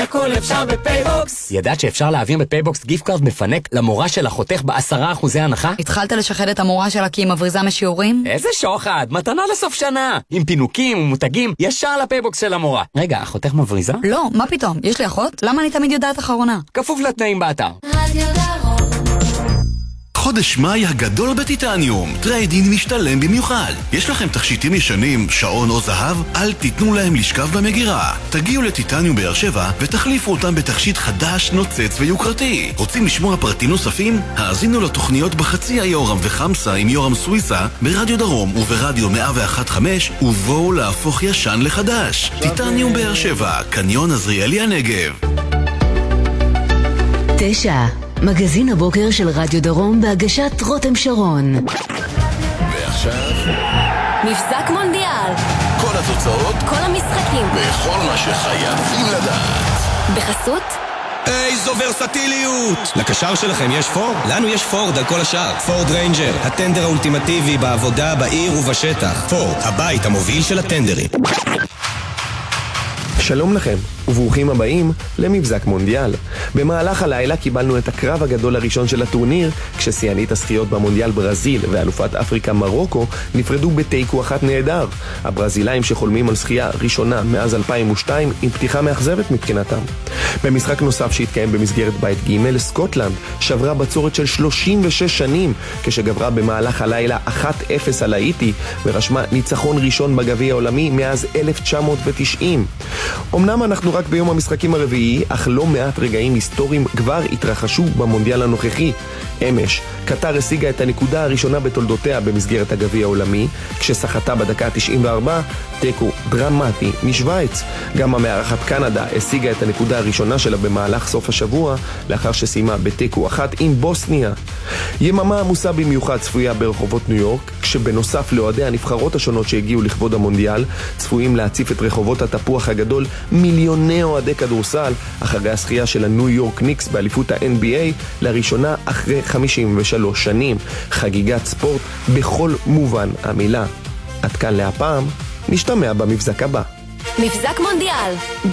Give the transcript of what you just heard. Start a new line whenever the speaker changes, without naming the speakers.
הכל אפשר בפייבוקס.
ידעת שאפשר להעביר בפייבוקס גיפט קארד מפנק למורה של החותך ב10% הנחה?
התחלת לשחד את המורה שלה כי היא מבריזה משיעורים?
איזה שוחד, מתנה לסוף שנה. עם פינוקים ומותגים ישר לפייבוקס של המורה. רגע, החותך מבריזה?
לא, מה פתאום? יש לי אחות? למה אני תמיד יודעת אחרונה?
כפוף לתנאים באתר.
רדיו דרום.
חודש מאי הגדול בטיטניום, טריידין משתלם במיוחד. יש לכם תכשיטים ישנים, שעון או זהב? אל תיתנו להם לשכב במגירה. תגיעו לטיטניום באר שבע ותחליפו אותם בתכשיט חדש, נוצץ ויוקרתי. רוצים לשמוע פרטים נוספים? האזינו לתוכניות בחצי היורם וחמסה עם יורם סוויסה ברדיו דרום וברדיו 101.5 ובואו להפוך ישן לחדש. טיטניום באר שבע, קניון עזריאלי הנגב.
9. מגזין הבוקר של רדיו דרום בהגשת רותם שרון.
ועכשיו
מבזק מונדיאל,
כל התוצאות,
כל המשחקים,
וכל מה שחייבים לדעת.
בחסות
איזו ורסטיליות! לקשר שלכם יש פורד? לנו יש פורד על כל השאר. פורד ריינג'ר, הטנדר האולטימטיבי בעבודה, בעיר ובשטח. פורד, הבית המוביל של הטנדרים.
שלום לכם, וברוכים הבאים למבזק מונדיאל. במהלך הלילה קיבלנו את הקרב הגדול הראשון של הטורניר, כששיאנית הזכיות במונדיאל ברזיל ואלופת אפריקה מרוקו נפרדו בתיקו אחת נהדר. הברזילאים שחולמים על זכייה ראשונה מאז 2002 עם פתיחה מאכזבת מבחינתם. במשחק נוסף שהתקיים במסגרת בית ג', סקוטלנד שברה בצורת של 36 שנים, כשגברה במהלך הלילה 1-0 על האיטי ורשמה ניצחון ראשון בגביע העולמי מאז 1990. אמנם אנחנו רק ביום המשחקים הרביעי, אך לא מעט רגעים היסטוריים כבר התרחשו במונדיאל הנוכחי. אמש, קטר השיגה את הנקודה הראשונה בתולדותיה במסגרת הגביע העולמי, כששחתה בדקה ה-94 תיקו דרמטי משוויץ. גם המארחת קנדה השיגה את הנקודה הראשונה שלה במהלך סוף השבוע, לאחר שסיימה בתיקו אחת עם בוסניה. יממה עמוסה במיוחד צפויה ברחובות ניו יורק, כשבנוסף לאוהדי הנבחרות השונות שהגיעו לכבוד המונדיאל, צפויים להציף את רחובות התפוח הגדול מיליוני אוהדי כדורסל, אחרי הזכייה של הניו יורק ניקס באליפות ה-NBA לראשונה אחרי 53 שנים. חגיגת ספורט בכל מובן המילה. עד כאן להפעם, נשתמע במבזק הבא.
מבזק מונדיאל